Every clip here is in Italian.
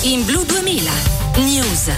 in Blu 2000 News.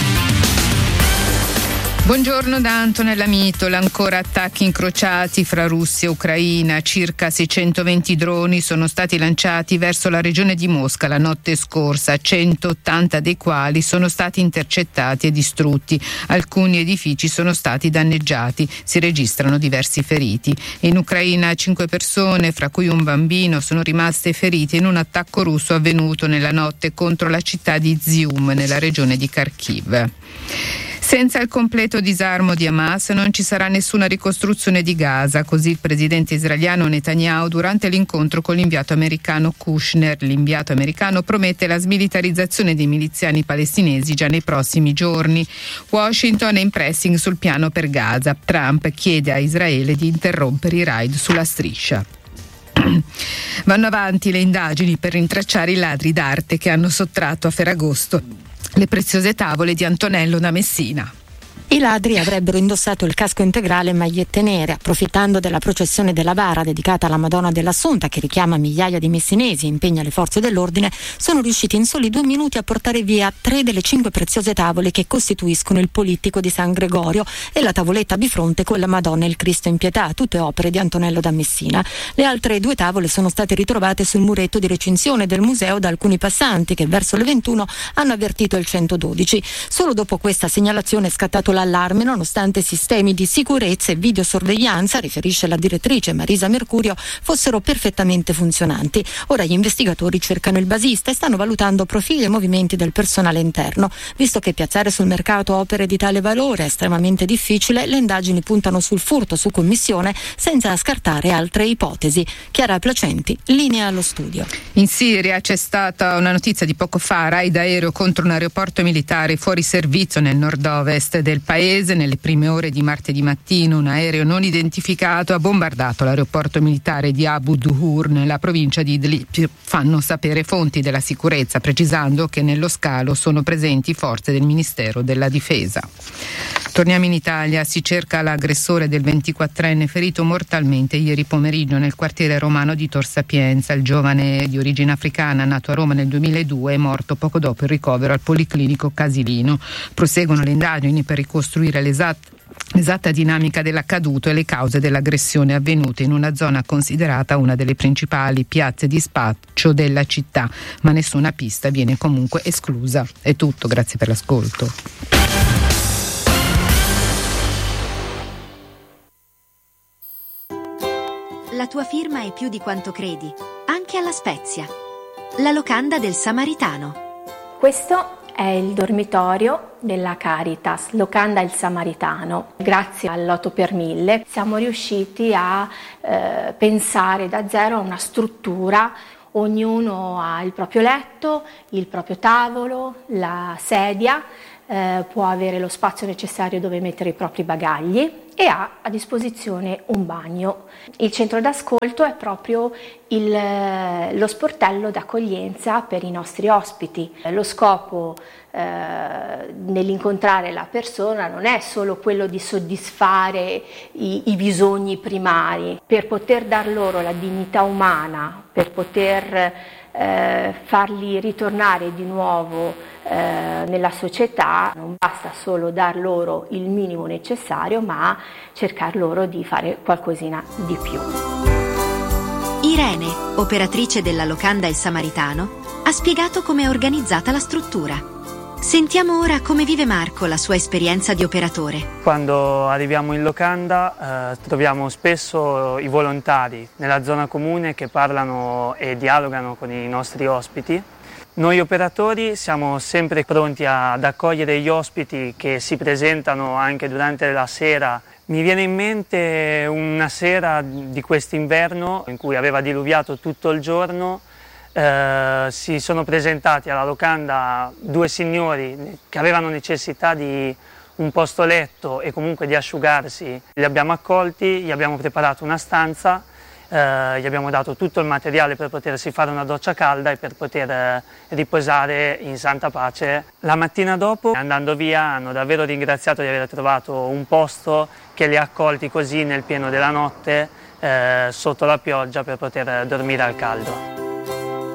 Buongiorno da Antonella Mitola. Ancora attacchi incrociati fra Russia e Ucraina. Circa 620 droni sono stati lanciati verso la regione di Mosca la notte scorsa, 180 dei quali sono stati intercettati e distrutti. Alcuni edifici sono stati danneggiati. Si registrano diversi feriti. In Ucraina 5 persone, fra cui un bambino, sono rimaste ferite in un attacco russo avvenuto nella notte contro la città di Zium, nella regione di Kharkiv. Senza il completo disarmo di Hamas non ci sarà nessuna ricostruzione di Gaza, così il presidente israeliano Netanyahu durante l'incontro con l'inviato americano Kushner. L'inviato americano promette la smilitarizzazione dei miliziani palestinesi già nei prossimi giorni. Washington è in pressing sul piano per Gaza. Trump chiede a Israele di interrompere i raid sulla striscia. Vanno avanti le indagini per rintracciare i ladri d'arte che hanno sottratto a Ferragosto le preziose tavole di Antonello da Messina. I ladri avrebbero indossato il casco integrale e magliette nere, approfittando della processione della Vara dedicata alla Madonna dell'Assunta, che richiama migliaia di messinesi e impegna le forze dell'ordine. Sono riusciti in soli 2 minuti a portare via 3 delle 5 preziose tavole che costituiscono il Polittico di San Gregorio e la tavoletta bifronte con la Madonna e il Cristo in pietà, tutte opere di Antonello da Messina. Le altre 2 tavole sono state ritrovate sul muretto di recinzione del museo da alcuni passanti che verso le 21 hanno avvertito il 112. Solo dopo questa segnalazione è scattato l'allarme, nonostante sistemi di sicurezza e videosorveglianza, riferisce la direttrice Marisa Mercurio, fossero perfettamente funzionanti. Ora gli investigatori cercano il basista e stanno valutando profili e movimenti del personale interno. Visto che piazzare sul mercato opere di tale valore è estremamente difficile, le indagini puntano sul furto su commissione senza scartare altre ipotesi. Chiara Placenti, linea allo studio. In Siria c'è stata una notizia di poco fa: raid aereo contro un aeroporto militare fuori servizio nel nord-ovest del paese. Nelle prime ore di martedì mattino un aereo non identificato ha bombardato l'aeroporto militare di Abu Duhur nella provincia di Idlib, fanno sapere fonti della sicurezza, precisando che nello scalo sono presenti forze del Ministero della Difesa. Torniamo in Italia. Si cerca l'aggressore del 24enne ferito mortalmente ieri pomeriggio nel quartiere romano di Tor Sapienza. Il giovane di origine africana, nato a Roma nel 2002, è morto poco dopo il ricovero al Policlinico Casilino. Proseguono le indagini per ricostruire l'esatta dinamica dell'accaduto e le cause dell'aggressione avvenute in una zona considerata una delle principali piazze di spaccio della città, ma nessuna pista viene comunque esclusa. È tutto, grazie per l'ascolto. La tua firma è più di quanto credi, anche alla Spezia. La locanda del Samaritano. Questo è il dormitorio della Caritas, locanda il Samaritano. Grazie all'8 per 1000 siamo riusciti a pensare da zero a una struttura. Ognuno ha il proprio letto, il proprio tavolo, la sedia, può avere lo spazio necessario dove mettere i propri bagagli e ha a disposizione un bagno. Il centro d'ascolto è proprio lo sportello d'accoglienza per i nostri ospiti. Lo scopo nell'incontrare la persona non è solo quello di soddisfare i bisogni primari, per poter dar loro la dignità umana, per poter farli ritornare di nuovo nella società. Non basta solo dar loro il minimo necessario, ma cercare loro di fare qualcosina di più. Irene, operatrice della locanda Il Samaritano, ha spiegato come è organizzata la struttura. Sentiamo ora come vive Marco la sua esperienza di operatore. Quando arriviamo in locanda troviamo spesso i volontari nella zona comune che parlano e dialogano con i nostri ospiti. Noi operatori siamo sempre pronti ad accogliere gli ospiti che si presentano anche durante la sera. Mi viene in mente una sera di quest'inverno in cui aveva diluviato tutto il giorno. Si sono presentati alla locanda 2 signori che avevano necessità di un posto letto e comunque di asciugarsi. Li abbiamo accolti, gli abbiamo preparato una stanza, gli abbiamo dato tutto il materiale per potersi fare una doccia calda e per poter riposare in santa pace. La mattina dopo, andando via, hanno davvero ringraziato di aver trovato un posto che li ha accolti così nel pieno della notte sotto la pioggia per poter dormire al caldo.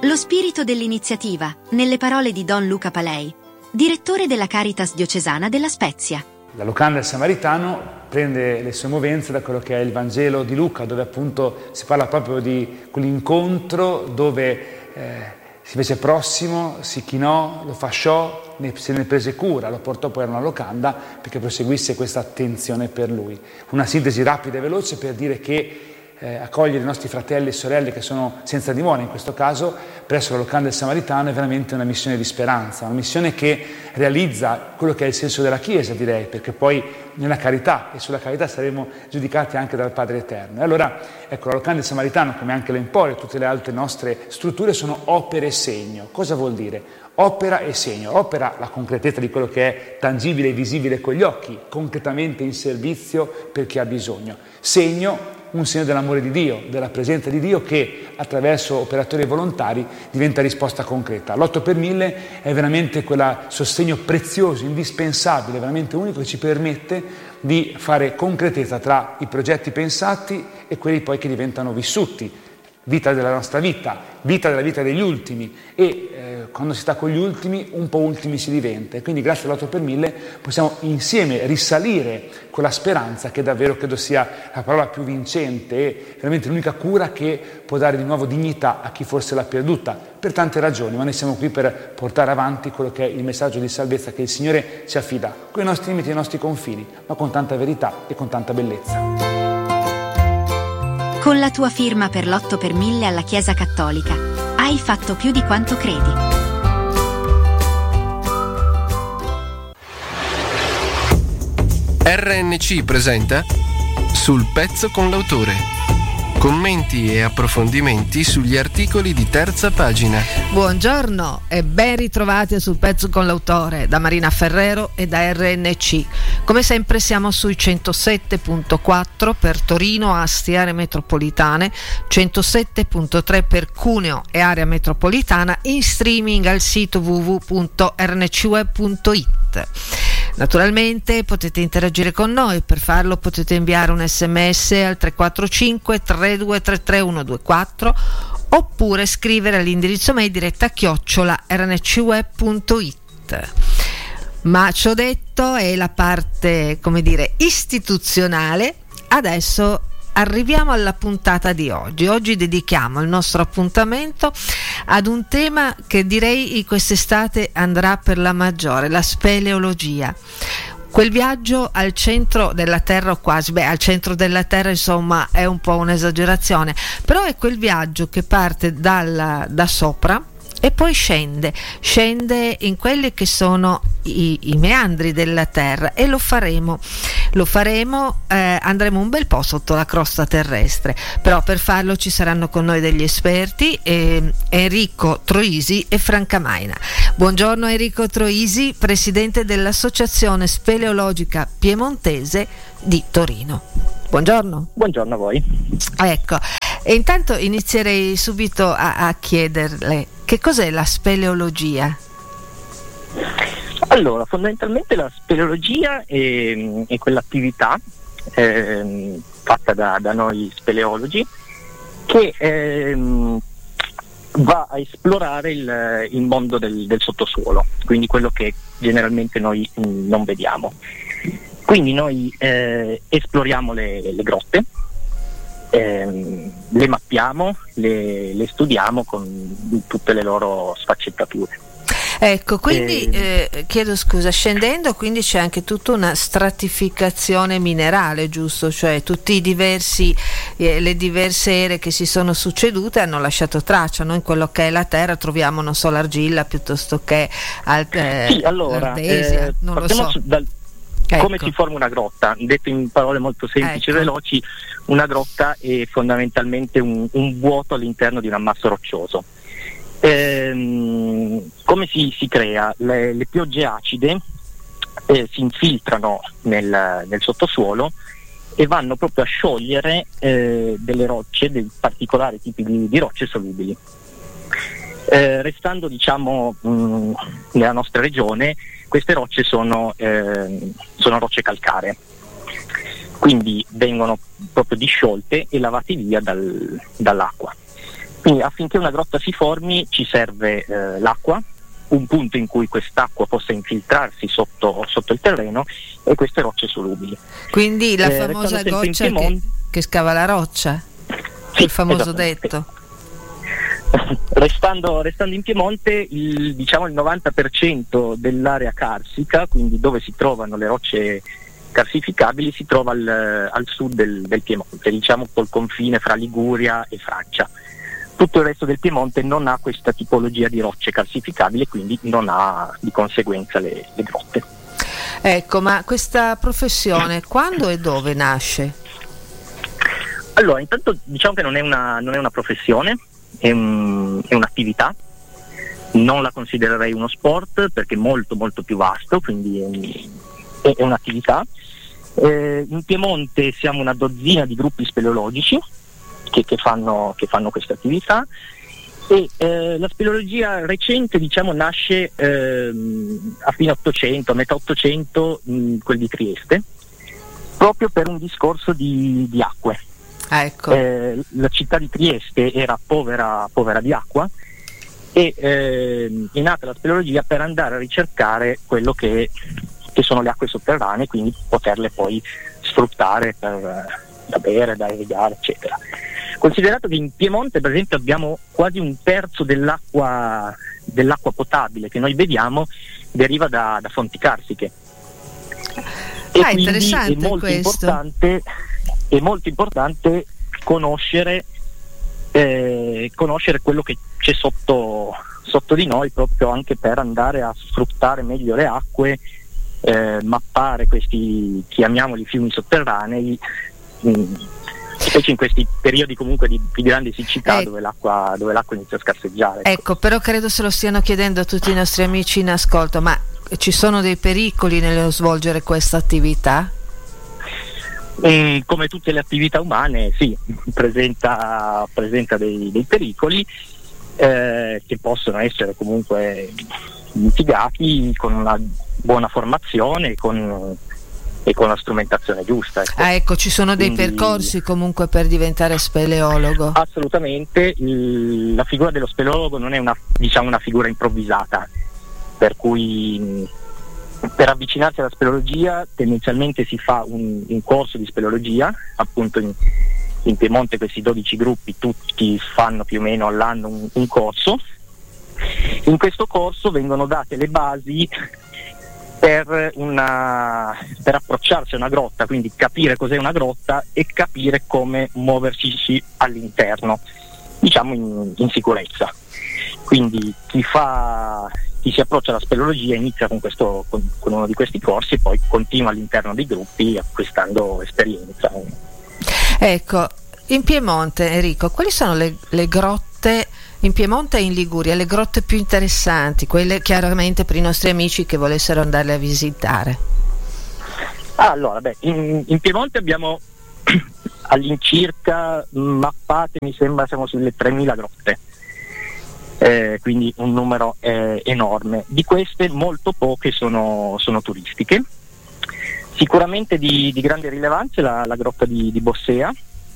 Lo spirito dell'iniziativa, nelle parole di Don Luca Palei, direttore della Caritas diocesana della Spezia. La locanda del Samaritano prende le sue movenze da quello che è il Vangelo di Luca, dove appunto si parla proprio di quell'incontro dove si fece prossimo, si chinò, lo fasciò, se ne prese cura, lo portò poi a una locanda perché proseguisse questa attenzione per lui. Una sintesi rapida e veloce per dire che accogliere i nostri fratelli e sorelle che sono senza dimora, in questo caso presso la locanda del Samaritano, è veramente una missione di speranza, una missione che realizza quello che è il senso della Chiesa, direi, perché poi nella carità e sulla carità saremo giudicati anche dal Padre Eterno. E allora, ecco, la locanda del Samaritano, come anche l'Emporio e tutte le altre nostre strutture, sono opere e segno. Cosa vuol dire? Opera e segno. Opera, la concretezza di quello che è tangibile e visibile con gli occhi, concretamente in servizio per chi ha bisogno. Segno, un segno dell'amore di Dio, della presenza di Dio che attraverso operatori volontari diventa risposta concreta. L'8 per 1000 è veramente quel sostegno prezioso, indispensabile, veramente unico, che ci permette di fare concretezza tra i progetti pensati e quelli poi che diventano vissuti. Vita della nostra vita, vita della vita degli ultimi e quando si sta con gli ultimi un po' ultimi si diventa, e quindi grazie all'8 per 1000 possiamo insieme risalire quella speranza che davvero credo sia la parola più vincente e veramente l'unica cura che può dare di nuovo dignità a chi forse l'ha perduta per tante ragioni, ma noi siamo qui per portare avanti quello che è il messaggio di salvezza che il Signore ci affida con i nostri limiti e i nostri confini, ma con tanta verità e con tanta bellezza. Con la tua firma per l'8 per 1000 alla Chiesa Cattolica, hai fatto più di quanto credi. RNC presenta Sul pezzo con l'autore. Commenti e approfondimenti sugli articoli di terza pagina. Buongiorno e ben ritrovati Sul pezzo con l'autore da Marina Ferrero e da RNC. Come sempre siamo sui 107.4 per Torino, Asti, aree metropolitane, 107.3 per Cuneo e area metropolitana, in streaming al sito www.rncweb.it. Naturalmente potete interagire con noi, per farlo potete inviare un sms al 345 3233 124 oppure scrivere all'indirizzo mail diretta@rncweb.it. Ma ciò detto è la parte, come dire, istituzionale. Adesso arriviamo alla puntata di oggi. Oggi dedichiamo il nostro appuntamento ad un tema che direi quest'estate andrà per la maggiore, la speleologia. Quel viaggio al centro della Terra, o quasi, al centro della Terra insomma è un po' un'esagerazione, però è quel viaggio che parte da sopra e poi scende in quelli che sono i meandri della Terra, e lo faremo, andremo un bel po' sotto la crosta terrestre, però per farlo ci saranno con noi degli esperti, Enrico Troisi e Franca Maina. Buongiorno Enrico Troisi, presidente dell'Associazione Speleologica Piemontese di Torino. Buongiorno. Buongiorno a voi. Ecco, e intanto inizierei subito a chiederle che cos'è la speleologia. Allora, fondamentalmente la speleologia è quell'attività fatta da noi speleologi che va a esplorare il mondo del sottosuolo, quindi quello che generalmente noi non vediamo. Quindi noi esploriamo le grotte, le mappiamo, le studiamo con tutte le loro sfaccettature. Ecco, quindi chiedo scusa, scendendo quindi c'è anche tutta una stratificazione minerale, giusto? Cioè tutti i diversi le diverse ere che si sono succedute hanno lasciato traccia, no? In quello che è la terra troviamo non so l'argilla piuttosto che sì, allora, l'ardesia, non lo so. Come si forma una grotta? Detto in parole molto semplici e veloci, una grotta è fondamentalmente un vuoto all'interno di un ammasso roccioso. Come si crea? Le piogge acide si infiltrano nel sottosuolo e vanno proprio a sciogliere delle rocce, dei particolari tipi di rocce solubili. Restando diciamo nella nostra regione, queste rocce sono rocce calcaree, quindi vengono proprio disciolte e lavate via dall'acqua. Quindi affinché una grotta si formi ci serve l'acqua, un punto in cui quest'acqua possa infiltrarsi sotto il terreno e queste rocce solubili. Quindi la famosa goccia che scava la roccia, sì, il famoso detto. Restando in Piemonte, il 90% dell'area carsica, quindi dove si trovano le rocce carsificabili, si trova al sud del Piemonte, diciamo col confine fra Liguria e Francia. Tutto il resto del Piemonte non ha questa tipologia di rocce calcificabili, quindi non ha di conseguenza le grotte. Ecco, ma questa professione quando e dove nasce? Allora, intanto diciamo che non è una professione, è un'attività. Non la considererei uno sport perché è molto molto più vasto, quindi è un'attività. In Piemonte siamo una dozzina di gruppi speleologici che fanno questa attività e la speleologia recente nasce a fine 800, a metà 800, quel di Trieste, proprio per un discorso di acque. Ecco. La città di Trieste era povera di acqua e è nata la speleologia per andare a ricercare quello che sono le acque sotterranee, quindi poterle poi sfruttare da bere, da irrigare, eccetera. Considerato che in Piemonte, per esempio, abbiamo quasi un terzo dell'acqua potabile che noi beviamo deriva da fonti carsiche. E quindi è molto importante conoscere quello che c'è sotto di noi, proprio anche per andare a sfruttare meglio le acque, mappare questi, chiamiamoli, fiumi sotterranei, specie in questi periodi comunque di grande siccità, dove l'acqua inizia a scarseggiare. Ecco, però credo se lo stiano chiedendo a tutti i nostri amici in ascolto, ma ci sono dei pericoli nello svolgere questa attività? Come tutte le attività umane, sì, presenta dei pericoli che possono essere comunque mitigati con una buona formazione e con la strumentazione giusta. Ecco. Ecco, ci sono dei percorsi comunque per diventare speleologo? Assolutamente, la figura dello speleologo non è una figura improvvisata, per cui per avvicinarsi alla speleologia tendenzialmente si fa un corso di speleologia, appunto in Piemonte questi 12 gruppi tutti fanno più o meno all'anno un corso. In questo corso vengono date le basi per approcciarsi a una grotta, quindi capire cos'è una grotta e capire come muoverci all'interno, diciamo in sicurezza. Quindi chi si approccia alla speleologia inizia con uno di questi corsi e poi continua all'interno dei gruppi acquistando esperienza. Ecco, in Piemonte, Enrico, quali sono le grotte in Piemonte e in Liguria, le grotte più interessanti, quelle chiaramente per i nostri amici che volessero andarle a visitare? Allora, in Piemonte abbiamo all'incirca mappate, mi sembra siamo sulle 3.000 grotte. Quindi un numero enorme. Di queste molto poche sono turistiche. Sicuramente di grande rilevanza la grotta di Bossea,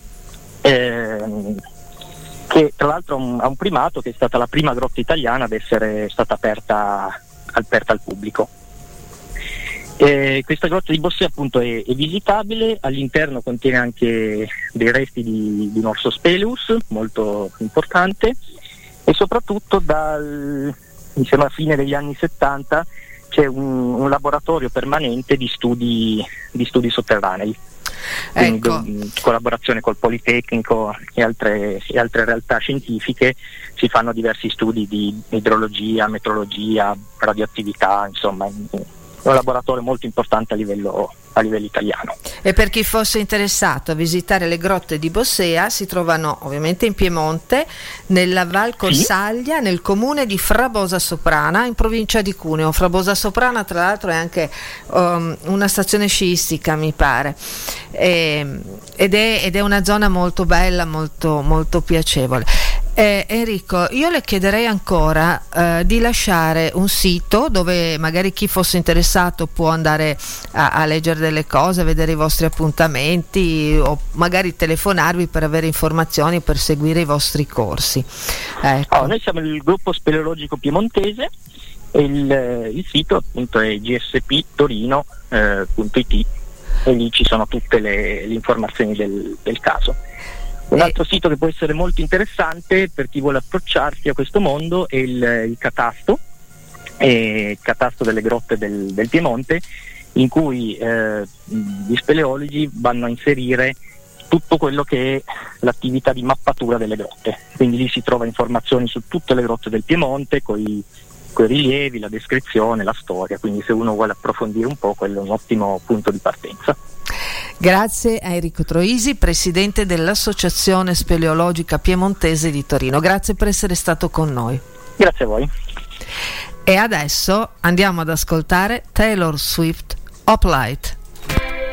che tra l'altro ha un primato, che è stata la prima grotta italiana ad essere stata aperta al pubblico. Questa grotta di Bossea appunto è visitabile, all'interno contiene anche dei resti di un orso Speleus molto importante, e soprattutto mi sembra fine degli anni 70 c'è un laboratorio permanente di studi sotterranei. Ecco. In collaborazione col Politecnico e altre realtà scientifiche si fanno diversi studi di idrologia, metrologia, radioattività, insomma un laboratorio molto importante a livello italiano. E per chi fosse interessato a visitare le grotte di Bossea, si trovano ovviamente in Piemonte, nella Val Corsaglia, sì, nel comune di Frabosa Soprana, in provincia di Cuneo. Frabosa Soprana tra l'altro è anche una stazione sciistica, mi pare, ed è una zona molto bella, molto, molto piacevole. Enrico, io le chiederei ancora di lasciare un sito dove magari chi fosse interessato può andare a leggere delle cose, a vedere i vostri appuntamenti o magari telefonarvi per avere informazioni, per seguire i vostri corsi. Ecco. Noi siamo il gruppo speleologico piemontese e il sito appunto è gsptorino.it e lì ci sono tutte le informazioni del caso. Un altro sito che può essere molto interessante per chi vuole approcciarsi a questo mondo è il Catasto, il Catasto delle grotte del Piemonte, in cui gli speleologi vanno a inserire tutto quello che è l'attività di mappatura delle grotte. Quindi lì si trova informazioni su tutte le grotte del Piemonte, coi rilievi, la descrizione, la storia, quindi se uno vuole approfondire un po', quello è un ottimo punto di partenza. Grazie a Enrico Troisi, presidente dell'Associazione Speleologica Piemontese di Torino. Grazie per essere stato con noi. Grazie a voi. E adesso andiamo ad ascoltare Taylor Swift, Hoplite.